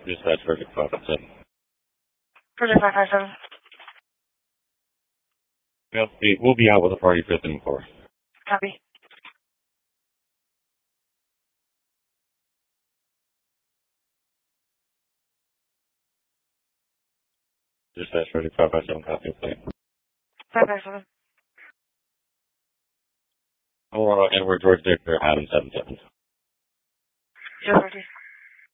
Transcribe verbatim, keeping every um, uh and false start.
Dispatch Project five five seven. Project five five seven. Yep, we- we'll be out with a party fifth and four. Copy. Dispatch Project five five seven, copy of plate. five five seven. Aurora, Edward, George, Victor, Adam seven seven. zero thirty.